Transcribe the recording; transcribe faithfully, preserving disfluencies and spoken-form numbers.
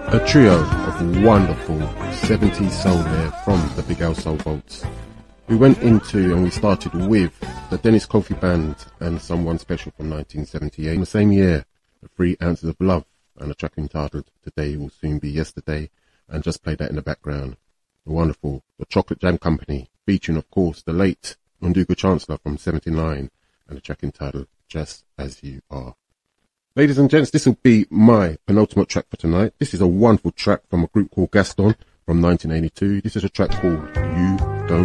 A trio of wonderful seventies soul there from the Big Al Soul Vaults. We went into and we started with the Dennis Coffey Band and Someone Special from nineteen seventy-eight. In the same year, the Three Ounces of Love and a track entitled Today Will Soon Be Yesterday, and just played that in the background. The wonderful The Chocolate Jam Company, featuring of course the late Ndugu Chancellor from seventy-nine, and a track entitled Just As You Are. Ladies and gents, this will be my penultimate track for tonight. This is a wonderful track from a group called Gaston from nineteen eighty-two. This is a track called You Don't